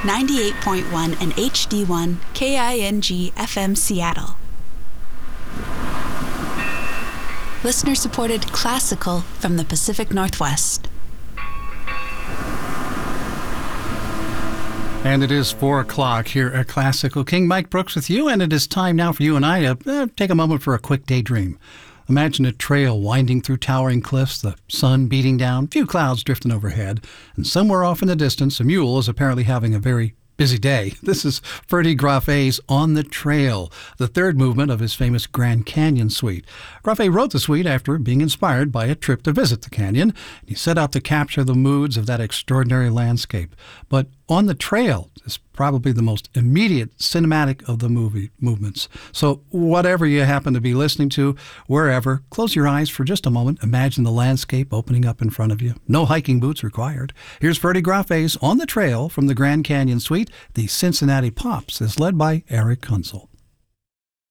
98.1 and HD1 KING FM Seattle. Listener-supported classical from the Pacific Northwest. And it is 4 o'clock here at Classical King. Mike Brooks with you, and it is time now for you and I to take a moment for a quick daydream. Imagine a trail winding through towering cliffs, the sun beating down, few clouds drifting overhead, and somewhere off in the distance, a mule is apparently having a very busy day. This is Ferdy Groffé's On the Trail, the third movement of his famous Grand Canyon Suite. Groffé wrote the suite after being inspired by a trip to visit the canyon. He set out to capture the moods of that extraordinary landscape. But On the Trail is probably the most immediate cinematic of the movie movements. So whatever you happen to be listening to, wherever, close your eyes for just a moment. Imagine the landscape opening up in front of you. No hiking boots required. Here's Ferdy Groffé's On the Trail from the Grand Canyon Suite. The Cincinnati Pops is led by Eric Kunzel.